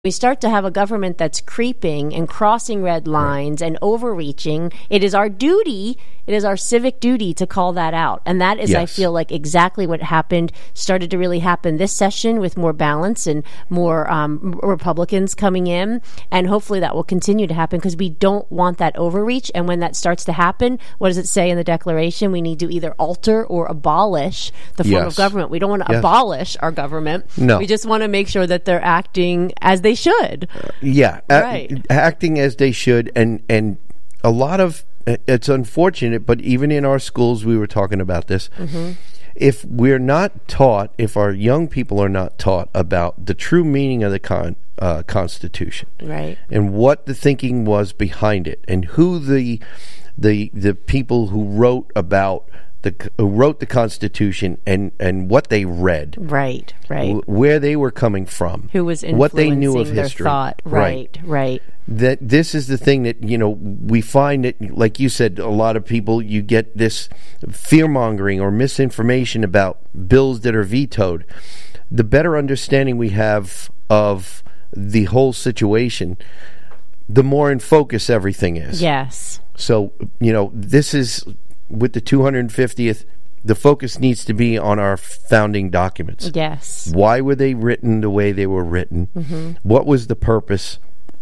We start to have a government that's creeping and crossing red lines and overreaching. It is our duty, it is our civic duty to call that out. And that is, I feel like, exactly what started to really happen this session with more balance and more Republicans coming in. And hopefully that will continue to happen because we don't want that overreach. And when that starts to happen, what does it say in the Declaration? We need to either alter or abolish the form of government. We don't want to abolish our government. No. We just want to make sure that they're acting as they should. Acting as they should, and a lot of it's unfortunate, but even in our schools, we were talking about this. Mm-hmm. If we're not taught, if our young people are not taught about the true meaning of the Constitution, right, and what the thinking was behind it, and who the people who wrote the Constitution and what they read, right, where they were coming from, who was influencing what they knew of their history, thought, right. That this is the thing that we find that, like you said, a lot of people, you get this fear mongering or misinformation about bills that are vetoed. The better understanding we have of the whole situation, the more in focus everything is. Yes. So this is. With the 250th, the focus needs to be on our founding documents. Yes. Why were they written the way they were written? Mm-hmm. What was the purpose?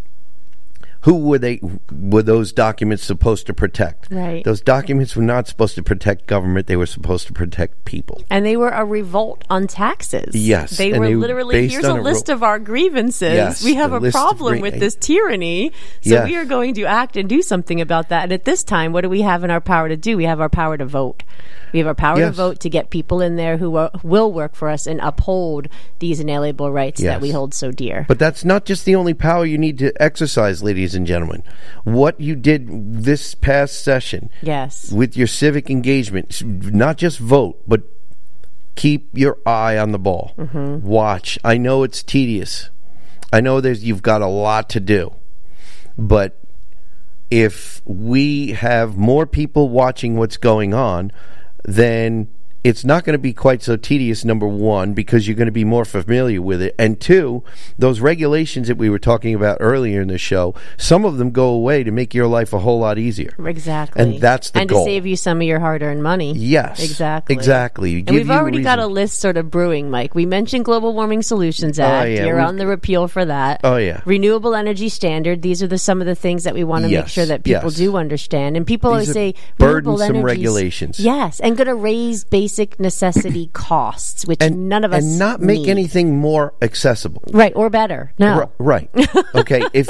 Who were those documents supposed to protect? Right. Those documents were not supposed to protect government. They were supposed to protect people. And they were a revolt on taxes. Yes. They were literally, here's a list of our grievances. Yes, we have a problem with this tyranny. So we are going to act and do something about that. And at this time, what do we have in our power to do? We have our power to vote. We have our power to vote to get people in there who will work for us and uphold these inalienable rights that we hold so dear. But that's not just the only power you need to exercise, ladies and gentlemen. What you did this past session with your civic engagement, not just vote, but keep your eye on the ball. Mm-hmm. Watch. I know it's tedious. I know you've got a lot to do. But if we have more people watching what's going on, then it's not going to be quite so tedious, number one, because you're going to be more familiar with it. And two, those regulations that we were talking about earlier in the show, some of them go away to make your life a whole lot easier. Exactly. And that's the goal. And to save you some of your hard-earned money. Yes. Exactly. And we've already got a list sort of brewing, Mike. We mentioned Global Warming Solutions Act. You're on the repeal for that. Oh, yeah. Renewable Energy Standard. These are some of the things that we want to make sure that people do understand. And people always say, burdensome regulations. Yes. And going to raise basic necessity costs, which none of us and not make need. Anything more accessible, right, or better. No, right. Okay, if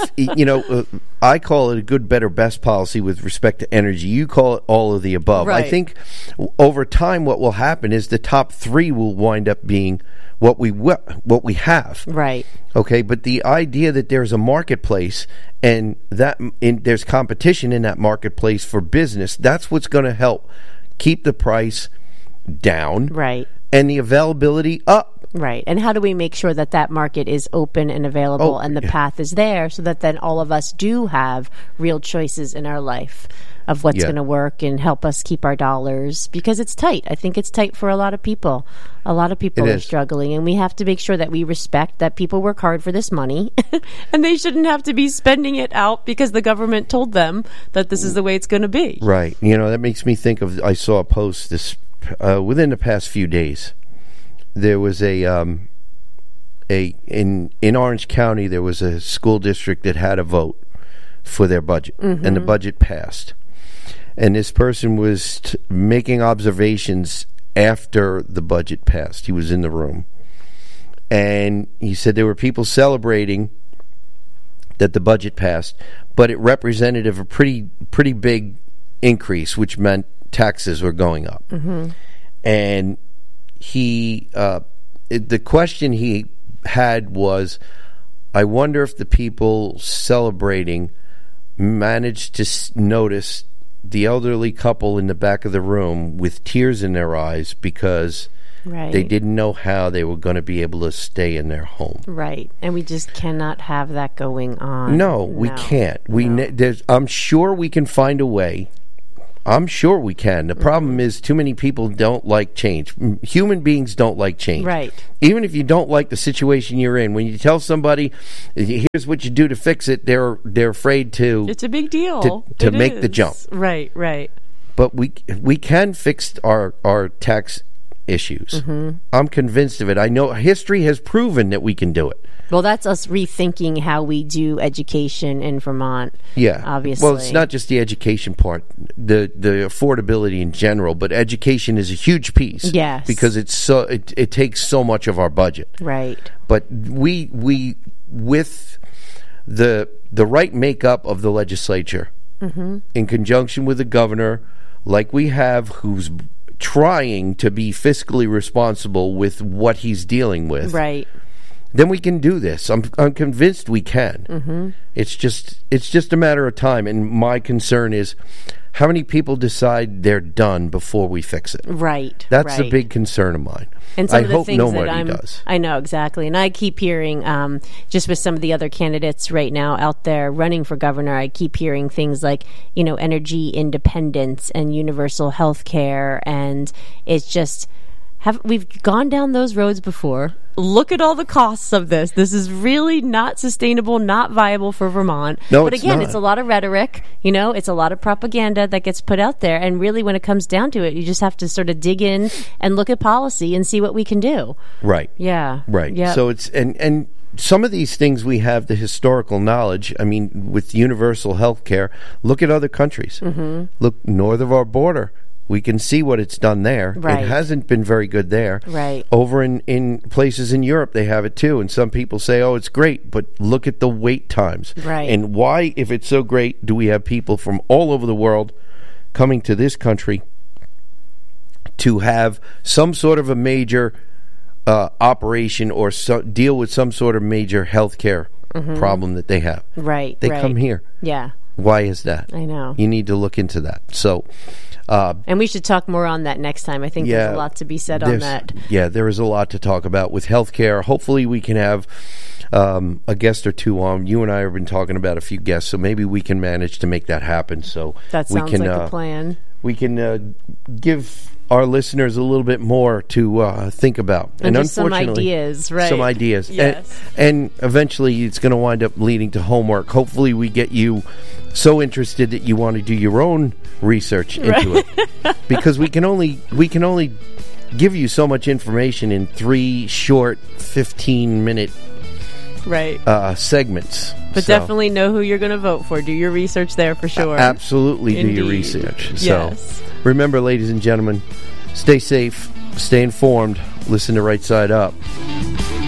I call it a good, better, best policy with respect to energy. You call it all of the above. Right. I think over time, what will happen is the top three will wind up being what we have. Right. Okay, but the idea that there's a marketplace and there's competition in that marketplace for business, that's what's going to help keep the price down, right, and the availability up, right. And how do we make sure that market is open and available and the path is there so that then all of us do have real choices in our life of what's going to work and help us keep our dollars, because it's tight. I think it's tight for a lot of people. A lot of people are struggling, and we have to make sure that we respect that people work hard for this money and they shouldn't have to be spending it out because the government told them that this is the way it's going to be. Right. That makes me think of, I saw a post within the past few days. There was in Orange County, there was a school district that had a vote for their budget, and the budget passed. And this person was making observations after the budget passed. He was in the room, and he said there were people celebrating that the budget passed, but it represented a pretty big increase, which meant taxes were going up. Mm-hmm. And the question he had was, I wonder if the people celebrating managed to notice the elderly couple in the back of the room with tears in their eyes because they didn't know how they were going to be able to stay in their home. Right. And we just cannot have that going on. No, we can't. I'm sure we can find a way. I'm sure we can. The problem is too many people don't like change. Human beings don't like change. Right. Even if you don't like the situation you're in, when you tell somebody, here's what you do to fix it, they're afraid to. It's a big deal to make the jump. Right. But we can fix our tax issues. I'm convinced of it. I know history has proven that we can do it. Well, that's us rethinking how we do education in Vermont. Yeah, obviously. Well, it's not just the education part, the affordability in general, but education is a huge piece. Yes, because it takes so much of our budget. Right. But we with the right makeup of the legislature, in conjunction with the governor, like we have, who's trying to be fiscally responsible with what he's dealing with. Right. Then we can do this. I'm convinced we can. It's just a matter of time. And my concern is how many people decide they're done before we fix it. Right. That's a big concern of mine. And some of the hope things nobody does. I know, exactly. And I keep hearing, just with some of the other candidates right now out there running for governor, I keep hearing things like, energy independence and universal health care. And it's just, we've gone down those roads before. Look at all the costs of this. This is really not sustainable, not viable for Vermont. No, but again, it's a lot of rhetoric. It's a lot of propaganda that gets put out there. And really, when it comes down to it, you just have to sort of dig in and look at policy and see what we can do. Right. Yeah. Right. Yep. So it's and some of these things we have the historical knowledge. I mean, with universal health care, look at other countries. Look north of our border. We can see what it's done there. Right. It hasn't been very good there. Right. Over in places in Europe, they have it too. And some people say, oh, it's great, but look at the wait times. Right. And why, if it's so great, do we have people from all over the world coming to this country to have some sort of a major operation or deal with some sort of major health care problem that they have? Right. They come here. Yeah. Why is that? I know. You need to look into that. So... and we should talk more on that next time. I think there's a lot to be said on that. Yeah, there is a lot to talk about with healthcare. Hopefully we can have a guest or two on. You and I have been talking about a few guests, so maybe we can manage to make that happen. So that sounds like a plan. We can give our listeners a little bit more to think about. And just some ideas, right? Some ideas. Yes. And eventually it's going to wind up leading to homework. Hopefully we get you so interested that you want to do your own research into it. Because we can only give you so much information in 3 short 15-minute segments. But definitely know who you're going to vote for. Do your research there for sure. Absolutely. Indeed. Do your research. Yes. So remember, ladies and gentlemen, stay safe, stay informed, listen to Right Side Up.